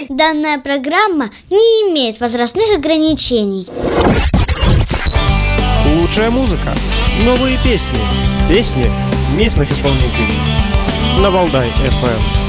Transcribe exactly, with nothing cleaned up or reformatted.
Данная программа не имеет возрастных ограничений. Лучшая музыка, новые песни, песни местных исполнителей на Валдай эф эм.